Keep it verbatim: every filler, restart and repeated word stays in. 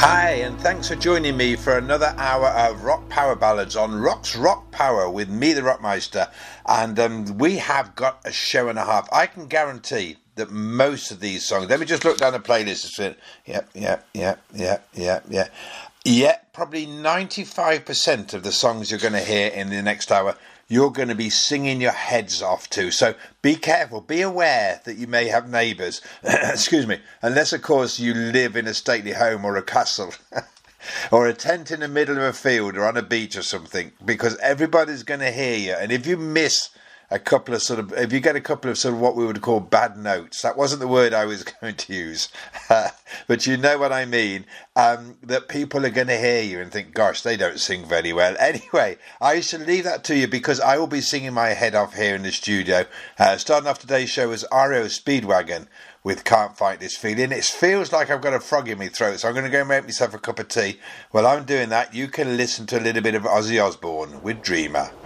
Hi, and thanks for joining me for another hour of rock power ballads on Rock's Rock Power with me, the Rockmeister. And um, we have got a show and a half. I can guarantee that most of these songs, let me just look down the playlist. Yep, yep, yep, yep, yep, yep. Yeah, probably ninety-five percent of the songs you're going to hear in the next hour, you're going to be singing your heads off to. So be careful, be aware that you may have neighbours, excuse me, unless of course you live in a stately home or a castle or a tent in the middle of a field or on a beach or something, because everybody's going to hear you. And if you miss a couple of sort of, if you get a couple of sort of what we would call bad notes, that wasn't the word I was going to use, but you know what I mean, um, that people are going to hear you and think, gosh, they don't sing very well. Anyway, I shall leave that to you because I will be singing my head off here in the studio. Uh, starting off today's show was R E O Speedwagon with Can't Fight This Feeling. It feels like I've got a frog in my throat, so I'm going to go and make myself a cup of tea. While I'm doing that, you can listen to a little bit of Ozzy Osbourne with Dreamer.